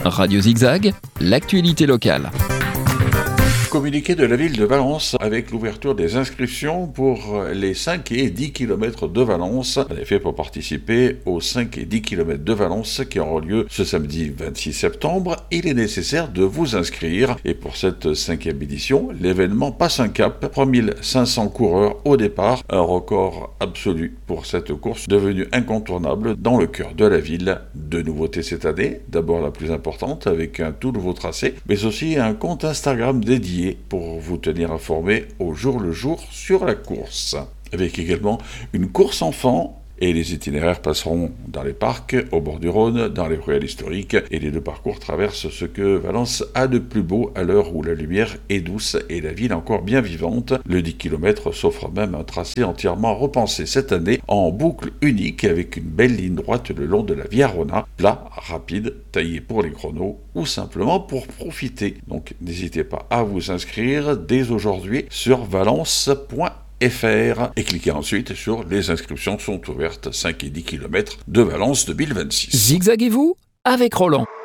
Radio Zigzag, l'actualité locale. Communiqué de la ville de Valence avec l'ouverture des inscriptions pour les 5 et 10 km de Valence. En effet, pour participer aux 5 et 10 km de Valence qui auront lieu ce samedi 26 septembre, il est nécessaire de vous inscrire. Et pour cette 5e édition, l'événement passe un cap. 3500 coureurs au départ, un record absolu pour cette course devenue incontournable dans le cœur de la ville. Deux nouveautés cette année, d'abord la plus importante avec un tout nouveau tracé, mais aussi un compte Instagram dédié pour vous tenir informé au jour le jour sur la course. Avec également une course enfant. Et les itinéraires passeront dans les parcs, au bord du Rhône, dans les ruelles historiques. Et les deux parcours traversent ce que Valence a de plus beau à l'heure où la lumière est douce et la ville encore bien vivante. Le 10 km s'offre même un tracé entièrement repensé cette année en boucle unique avec une belle ligne droite le long de la Via Rona, plat, rapide, taillé pour les chronos ou simplement pour profiter. Donc n'hésitez pas à vous inscrire dès aujourd'hui sur valence.fr et cliquez ensuite sur les inscriptions sont ouvertes 5 et 10 km de Valence 2026. Zigzaguez-vous avec Roland.